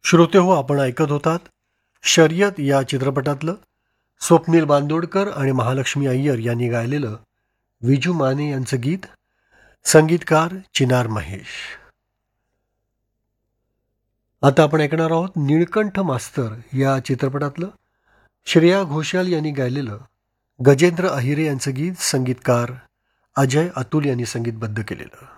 श्रोते हो, आपण ऐकत होतात शर्यत या चित्रपटातलं स्वप्नील बांदोडकर आणि महालक्ष्मी अय्यर यांनी गायलेलं विजू माने यांचं गीत. संगीतकार चिनार महेश. आता आपण ऐकणार आहोत निळकंठ मास्तर या चित्रपटातलं श्रेया घोषाल यांनी गायलेलं गजेंद्र अहिरे यांचं गीत. संगीतकार अजय अतुल यांनी संगीतबद्ध केलेलं.